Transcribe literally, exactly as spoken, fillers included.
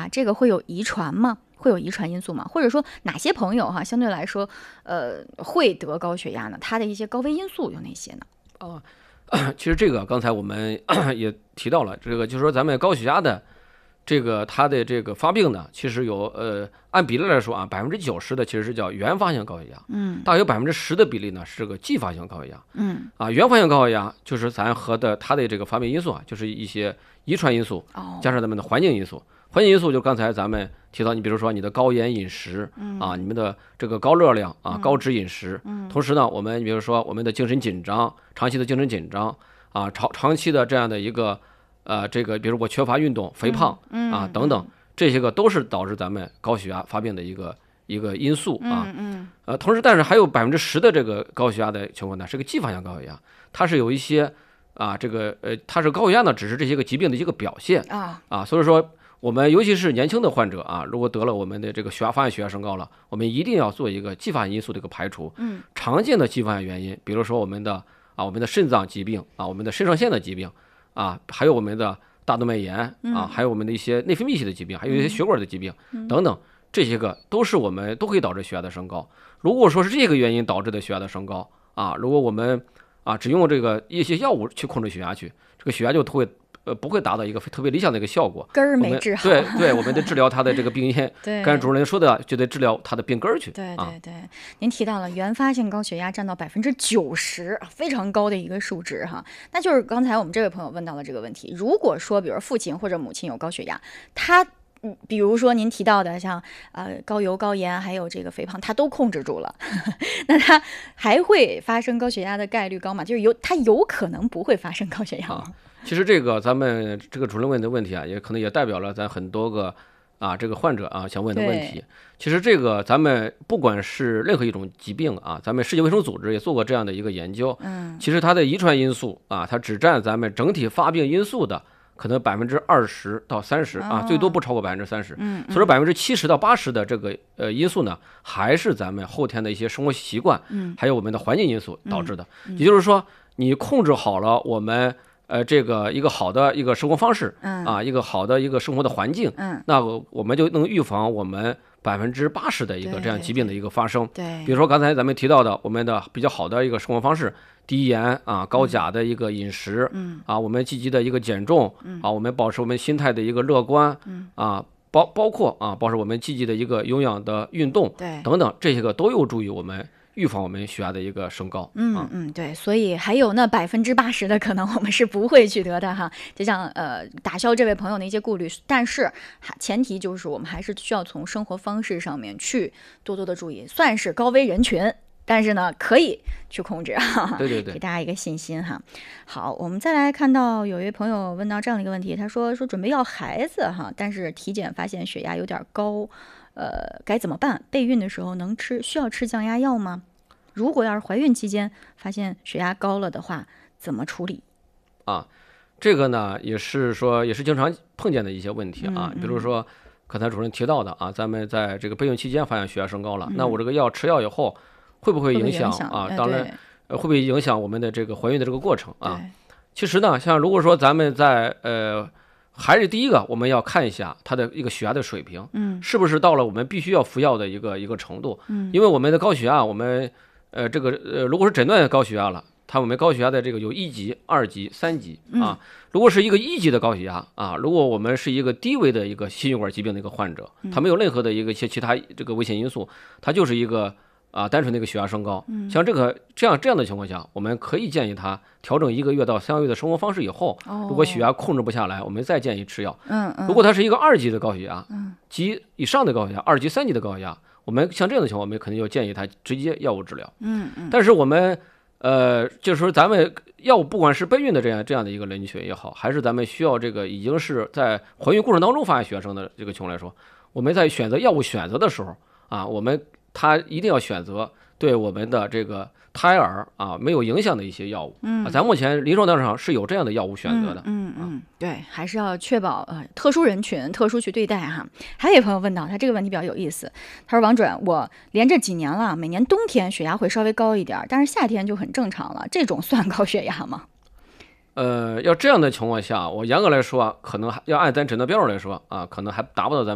压，这个会有遗传吗？会有遗传因素吗？或者说哪些朋友哈相对来说，呃，会得高血压呢？它的一些高危因素有哪些呢？ 啊，其实这个刚才我们也提到了，这个就是说咱们高血压的这个它的这个发病呢，其实有呃按比例来说啊，百分之九十的其实是叫原发性高血压， 嗯， 大约百分之十的比例呢是个继发性高血压， 嗯， 啊，原发性高血压就是咱和的它的这个发病因素啊，就是一些遗传因素， 哦， 加上咱们的环境因素。环境因素就刚才咱们提到，你比如说你的高盐饮食， 嗯啊，你们的这个高热量啊、 嗯、 高脂饮食， 嗯， 同时呢，我们比如说我们的精神紧张，长期的精神紧张啊，长长期的这样的一个呃这个，比如我缺乏运动、肥胖、 嗯、 啊等等，这些个都是导致咱们高血压发病的一个一个因素啊。 嗯嗯， 呃，同时但是还有百分之十的这个高血压的情况呢，是个继发性高血压，它是有一些啊这个呃它是高血压呢，只是这些个疾病的一个表现啊啊，所以说。我们尤其是年轻的患者啊，如果得了我们的这个血压发现血压升高了，我们一定要做一个继发性因素的一个排除。 嗯， 常见的继发性原因，比如说我们的啊我们的肾脏疾病啊，我们的肾上腺的疾病啊，还有我们的大动脉炎啊，还有我们的一些内分泌系的疾病，还有一些血管的疾病等等，这些个都是我们都可以导致血压的升高。如果说是这个原因导致的血压的升高啊，如果我们啊只用这个一些药物去控制血压去，这个血压就会。呃，不会达到一个特别理想的一个效果， 根儿没治好。 对对，我们得治疗他的这个病因。 对， 刚才主任说的，就得治疗他的病根儿去。 对对对，啊、您提到了原发性高血压占到百分之九十，非常高的一个数值哈。那就是刚才我们这位朋友问到了这个问题，如果说比如父亲或者母亲有高血压，他嗯，比如说您提到的像呃高油、高盐，还有这个肥胖，他都控制住了，那他还会发生高血压的概率高吗？就是有他有可能不会发生高血压吗？ 啊其实这个咱们这个主任问的问题啊，也可能也代表了咱很多个啊这个患者啊想问的问题。其实这个咱们不管是任何一种疾病啊，咱们世界卫生组织也做过这样的一个研究。 嗯， 其实它的遗传因素啊，它只占咱们整体发病因素的可能百分之二十到三十啊，最多不超过百分之三十。 嗯， 所以说百分之七十到八十的这个呃因素呢，还是咱们后天的一些生活习惯， 嗯， 还有我们的环境因素导致的。 嗯、 也就是说，你控制好了我们。呃，这个一个好的一个生活方式， 嗯啊，一个好的一个生活的环境， 嗯， 那我们就能预防我们百分之八十的一个这样疾病的一个发生。 对，对比如说刚才咱们提到的，我们的比较好的一个生活方式，低盐啊、高钾的一个饮食， 嗯， 啊，我们积极的一个减重， 嗯， 啊，我们保持我们心态的一个乐观， 嗯， 啊，包包括啊，保持我们积极的一个有氧的运动， 对， 等等，这些个都有助于我们。预防我们血压的一个升高， 嗯嗯，对，所以还有那百分之八十的可能我们是不会去得的哈，就像呃打消这位朋友的一些顾虑，但是前提就是我们还是需要从生活方式上面去多多的注意，算是高危人群，但是呢可以去控制哈， 对对对， 给大家一个信心哈。好，我们再来看到有一位朋友问到这样的一个问题，他说说准备要孩子哈，但是体检发现血压有点高。呃，该怎么办？备孕的时候能吃，需要吃降压药吗？如果要是怀孕期间发现血压高了的话，怎么处理？ 啊，这个呢也是说也是经常碰见的一些问题啊， 嗯、 比如说刚才主任提到的啊，咱们在这个备孕期间发现血压升高了， 嗯、 那我这个药吃药以后会不会影响啊？ 哎、 当然，呃，会不会影响我们的这个怀孕的这个过程啊？其实呢，像如果说咱们在呃。还是第一个，我们要看一下它的一个血压的水平， 嗯， 是不是到了我们必须要服药的一个一个程度， 嗯， 因为我们的高血压，我们呃这个呃如果是诊断高血压了，它我们高血压的这个有一级、二级、三级啊，如果是一个一级的高血压啊，如果我们是一个低危的一个心血管疾病的一个患者，他没有任何的一个一些其他这个危险因素，它就是一个。啊，单纯的一个血压升高， 嗯， 像这个这样这样的情况下，我们可以建议他调整一个月到三个月的生活方式以后， 哦、 如果血压控制不下来，我们再建议吃药。 嗯嗯。 如果他是一个二级的高血压， 嗯， 级以上的高血压，二级、三级的高血压，我们像这样的情况，我们肯定就建议他直接药物治疗。 嗯嗯。 但是我们呃，就是说咱们药物不管是备孕的这样这样的一个人群也好，还是咱们需要这个已经是在怀孕过程当中发现血压升的这个情况来说，我们在选择药物选择的时候啊，我们他一定要选择。对我们的这个胎儿啊没有影响的一些药物， 嗯， 啊、咱目前临床当中上是有这样的药物选择的， 嗯 嗯, 嗯，对，还是要确保呃特殊人群特殊去对待哈。还有一朋友问到，他这个问题比较有意思，他说王准，我连着几年了，每年冬天血压会稍微高一点，但是夏天就很正常了，这种算高血压吗？ 呃，要这样的情况下，我严格来说，可能还要按咱诊断标准来说啊，可能还达不到咱们。